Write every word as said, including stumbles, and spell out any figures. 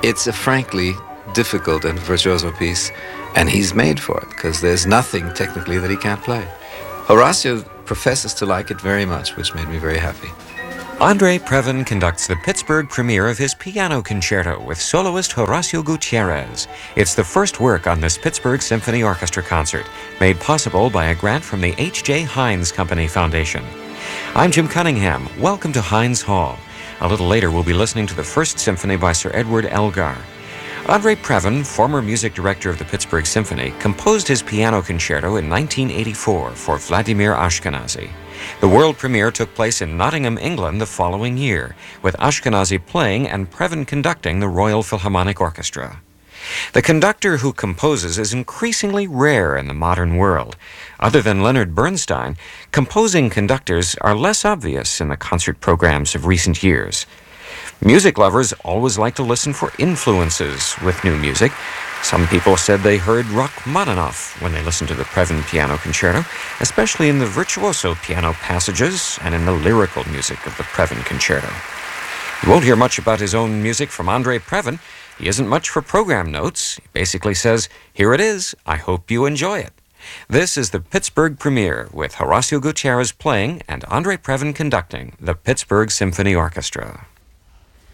it's a frankly difficult and virtuoso piece, and he's made for it, because there's nothing technically that he can't play. Horacio professes to like it very much, which made me very happy. Andre Previn conducts the Pittsburgh premiere of his piano concerto with soloist Horacio Gutierrez. It's the first work on this Pittsburgh Symphony Orchestra concert, made possible by a grant from the H J Heinz Company Foundation. I'm Jim Cunningham. Welcome to Heinz Hall. A little later, we'll be listening to the First Symphony by Sir Edward Elgar. Andre Previn, former music director of the Pittsburgh Symphony, composed his piano concerto in nineteen eighty-four for Vladimir Ashkenazy. The world premiere took place in Nottingham, England the following year, with Ashkenazy playing and Previn conducting the Royal Philharmonic Orchestra. The conductor who composes is increasingly rare in the modern world. Other than Leonard Bernstein, composing conductors are less obvious in the concert programs of recent years. Music lovers always like to listen for influences with new music. Some people said they heard Rachmaninoff when they listened to the Previn piano concerto, especially in the virtuoso piano passages and in the lyrical music of the Previn concerto. You won't hear much about his own music from Andre Previn. He isn't much for program notes. He basically says, "Here it is. I hope you enjoy it." This is the Pittsburgh premiere with Horacio Gutierrez playing and Andre Previn conducting the Pittsburgh Symphony Orchestra.